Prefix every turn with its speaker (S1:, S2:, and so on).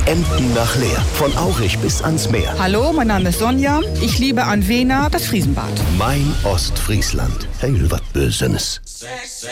S1: Emden nach Leer. Von Aurich bis ans Meer.
S2: Hallo, mein Name ist Sonja. Ich liebe an Wena das Friesenbad.
S1: Mein Ostfriesland. Hey, was Bösenes.